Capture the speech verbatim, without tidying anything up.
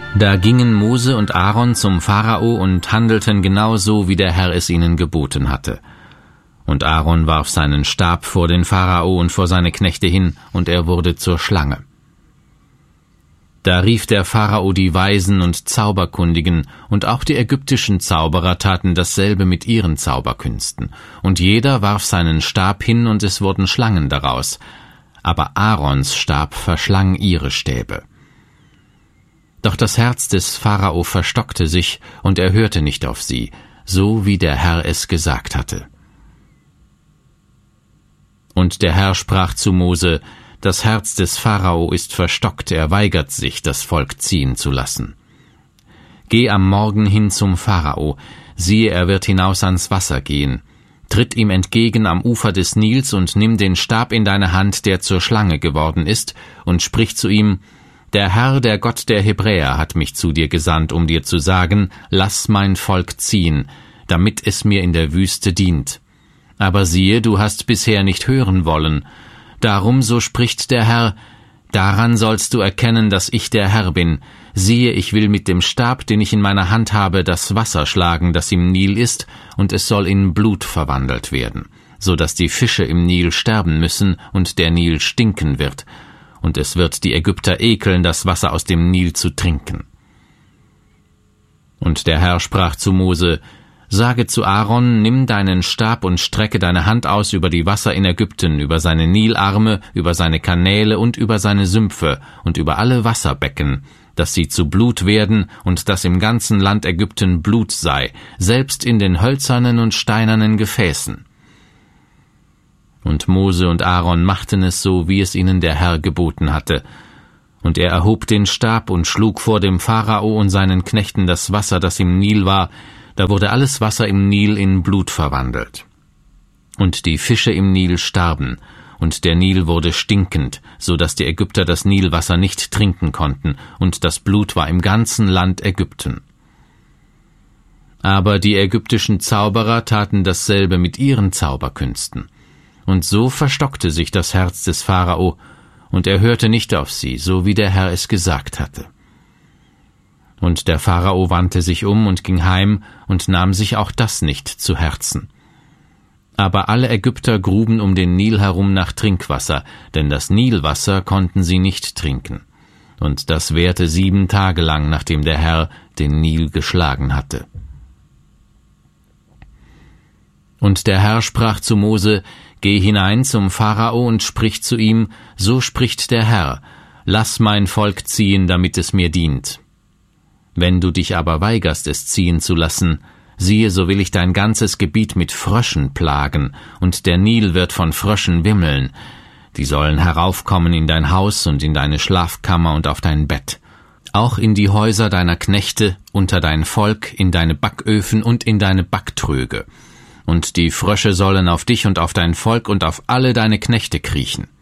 Da gingen Mose und Aaron zum Pharao und handelten genau so, wie der Herr es ihnen geboten hatte. Und Aaron warf seinen Stab vor den Pharao und vor seine Knechte hin, und er wurde zur Schlange. Da rief der Pharao die Weisen und Zauberkundigen, und auch die ägyptischen Zauberer taten dasselbe mit ihren Zauberkünsten, und jeder warf seinen Stab hin, und es wurden Schlangen daraus, aber Aarons Stab verschlang ihre Stäbe. Doch das Herz des Pharao verstockte sich, und er hörte nicht auf sie, so wie der Herr es gesagt hatte. Und der Herr sprach zu Mose: Das Herz des Pharao ist verstockt, er weigert sich, das Volk ziehen zu lassen. Geh am Morgen hin zum Pharao, siehe, er wird hinaus ans Wasser gehen. Tritt ihm entgegen am Ufer des Nils und nimm den Stab in deine Hand, der zur Schlange geworden ist, und sprich zu ihm: Der Herr, der Gott der Hebräer, hat mich zu dir gesandt, um dir zu sagen: Lass mein Volk ziehen, damit es mir in der Wüste dient. Aber siehe, du hast bisher nicht hören wollen. Darum, so spricht der Herr: Daran sollst du erkennen, dass ich der Herr bin. Siehe, ich will mit dem Stab, den ich in meiner Hand habe, das Wasser schlagen, das im Nil ist, und es soll in Blut verwandelt werden, so dass die Fische im Nil sterben müssen und der Nil stinken wird, und es wird die Ägypter ekeln, das Wasser aus dem Nil zu trinken. Und der Herr sprach zu Mose: Sage zu Aaron, nimm deinen Stab und strecke deine Hand aus über die Wasser in Ägypten, über seine Nilarme, über seine Kanäle und über seine Sümpfe und über alle Wasserbecken, dass sie zu Blut werden und dass im ganzen Land Ägypten Blut sei, selbst in den hölzernen und steinernen Gefäßen. Und Mose und Aaron machten es so, wie es ihnen der Herr geboten hatte. Und er erhob den Stab und schlug vor dem Pharao und seinen Knechten das Wasser, das im Nil war. Da wurde alles Wasser im Nil in Blut verwandelt. Und die Fische im Nil starben, und der Nil wurde stinkend, so dass die Ägypter das Nilwasser nicht trinken konnten, und das Blut war im ganzen Land Ägypten. Aber die ägyptischen Zauberer taten dasselbe mit ihren Zauberkünsten. Und so verstockte sich das Herz des Pharao, und er hörte nicht auf sie, so wie der Herr es gesagt hatte. Und der Pharao wandte sich um und ging heim und nahm sich auch das nicht zu Herzen. Aber alle Ägypter gruben um den Nil herum nach Trinkwasser, denn das Nilwasser konnten sie nicht trinken. Und das währte sieben Tage lang, nachdem der Herr den Nil geschlagen hatte. Und der Herr sprach zu Mose: Geh hinein zum Pharao und sprich zu ihm: So spricht der Herr: Lass mein Volk ziehen, damit es mir dient. Wenn du dich aber weigerst, es ziehen zu lassen, siehe, so will ich dein ganzes Gebiet mit Fröschen plagen, und der Nil wird von Fröschen wimmeln. Die sollen heraufkommen in dein Haus und in deine Schlafkammer und auf dein Bett, auch in die Häuser deiner Knechte, unter dein Volk, in deine Backöfen und in deine Backtröge. Und die Frösche sollen auf dich und auf dein Volk und auf alle deine Knechte kriechen.